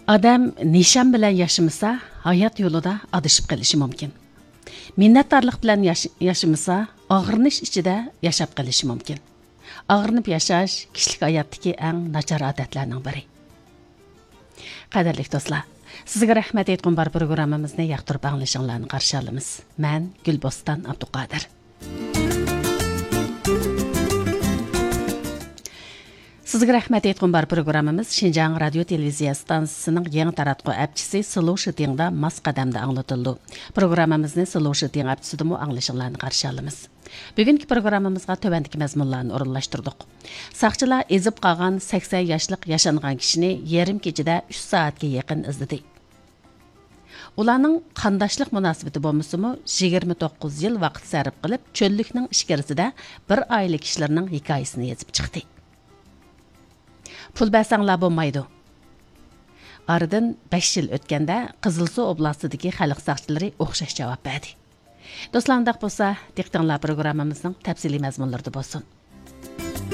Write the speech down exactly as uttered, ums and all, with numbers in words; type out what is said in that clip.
Adam nishon bilan yashamasa, hayot yo'lida adashib qolishi mumkin. Minnatdorlik bilan yashamasa, og'rinish ichida yashab qolishi mumkin. Og'rinib yashash kishilik hayotdagi eng nachar odatlarning biri. Qadrli do'stlar, sizga rahmat aytgan bar programmamizni yoqtirib anglashinglarni qarshi olamiz. Men Gulboston Abduqodir. Sizga rahmat aytgan bar programmamiz Şinjan radio televiziya stansiyasining yangi taratqu apchisi Slow Shitingda mas qadamda anglatildi. Programmamizni Slow Shiting apchisidami anglashinglarni qarshi olamiz. Bugungi programmamizga tövəndiki mazmunlarni o'rinlashtirdik. Saqchilar ezib qolgan sakson yoshlik yashangan kishini yarim kechada uch soatga yaqin izladi. Ularning qandoshlik munosabati bo'lmasa-mu yigirma to'qqiz yil vaqt sarf qilib, cho'llikning ichkarisida bir oila kishilarning hikoyasini yozib chiqdi. Pul bersanglar bo'lmaydi. Aradan besh yil o'tganda Qizilsuv oblastidagi xalq saqchilari o'xshash javob berdi. Do'stlar, undaq bo'lsa, diqqatinglar programmamizning tafsiliy mazmunlarida bo'lsin.